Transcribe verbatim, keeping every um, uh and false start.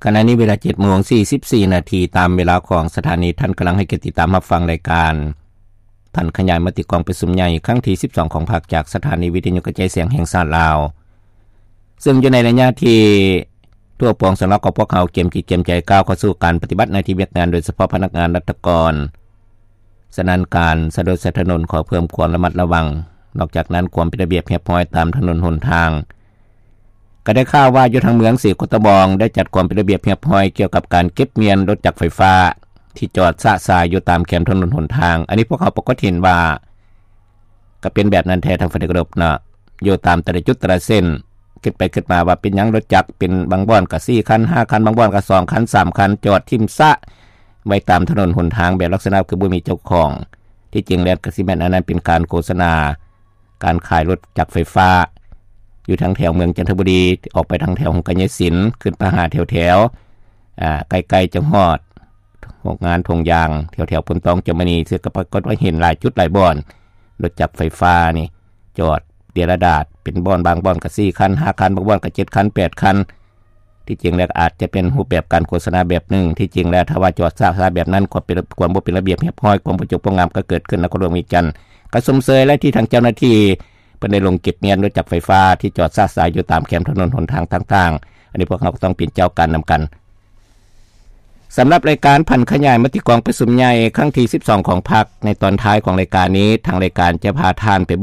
ขณะนี้เวลา เจ็ดโมงสี่สิบสี่ นาทีตามเวลาของสถานีท่านกำลังให้ติดตามรับฟังรายการพันขยายมติกองประชุมใหญ่ครั้งที่สิบสองของภาคจากสถานีวิทยุกระจายเสียงแห่งชาติลาวซึ่งอยู่ในระยะที่ทั่วปวงสำหรับพวกเขาเก็มจิตเก็มใจก้าวเข้าสู่การปฏิบัติหน้าที่ราชการโดยเฉพาะพนักงานรัฐกรฉะนั้นการสะดวกสะถนนขอเพิ่มความระมัดระวังนอกจากนั้นความเป็นระเบียบเรียบร้อยตามถนนหนทางก็ได้ข่าวว่าอยู่ทางเมืองศรีโคตะบองได้จัดความเป็นระเบียบเรียบร้อยเกี่ยวกับการเก็บเมียนรถจักรไฟฟ้าที่จอดซะซายอยู่ตามแคมถนนหนทางอันนี้พวกเขาปกติเห็นว่าก็เป็นแบบนั้นแท้ทางฝ่ายกระดบเนาะอยู่ตามแต่ละจุดแต่ละเส้นขึ้นไปขึ้นมาว่าเป็นหยังรถจักรเป็นบางบ่อนก็สี่คันห้าคันบางบ่อนก็สองคันสามคันจอดทิ่มซะไว้ตามถนนหนทางแบบลักษณะคือบ่มีเจ้าของที่จริงแล้วก็สิแม่นอันนั้นเป็นการโฆษณาการขายรถจักรไฟฟ้าอยู่ทางแถวเมืองจันทบุรีออกไปทางแถวของกญสินขึ้นไปหาแถวๆอ่าใกล้ๆจังฮอดโรงงานทงยางแถวๆปนตองจมณีซึ่งก็ปรากฏว่าเห็นหลายจุดหลายบ่อนรถจักรไฟฟ้านี่จอดเดียระดาษเป็นบ่อนบางบ่อนก็สี่คันห้าคันบางบ่อนก็เจ็ดคันแปดคันที่จริงแล้วอาจจะเป็นรูปแบบการโฆษณาแบบนึงที่จริงแล้วถ้าว่าจอดซะๆแบบนั้นก็เป็นความบ่เป็นระเบียบเรียบร้อยความประจบประงามก็เกิดขึ้นแล้วก็รวมอีกกันก็สมเสยและที่ทางเจ้าหน้าที่เพิ่นได้ลงเก็บเมียนรถจักรไฟฟ้าที่จอดซะซายอยู่ตามแคมถนนหนทางต่างๆอันนี้พวกเราก็ต้องเป็นเจ้าการนํากันสำหรับรายการพันขยายมติกองประชุมใหญ่ครั้งที่สิบสองของพรรคในตอนท้ายของรายการนี้ทางรายการจะพาท่านไป